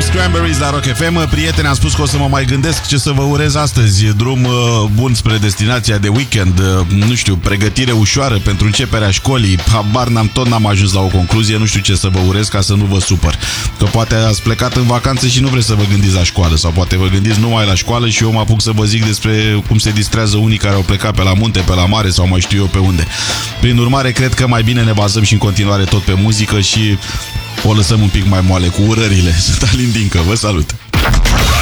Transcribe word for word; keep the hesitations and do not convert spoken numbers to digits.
Cream's Cranberries la Rock F M. Prieteni, am spus că o să mă mai gândesc ce să vă urez astăzi. Drum uh, bun spre destinația de weekend, uh, nu știu, pregătire ușoară pentru începerea școlii. Habar n-am, tot n-am ajuns la o concluzie, nu știu ce să vă urez ca să nu vă supăr. Că poate ați plecat în vacanță și nu vreți să vă gândiți la școală, sau poate vă gândiți numai la școală și eu mă apuc să vă zic despre cum se distrează unii care au plecat pe la munte, pe la mare sau mai știu eu pe unde. Prin urmare, cred că mai bine ne bazăm și în continuare tot pe muzică și o lăsăm un pic mai moale cu urările. Sunt Alin Dincă, vă salut!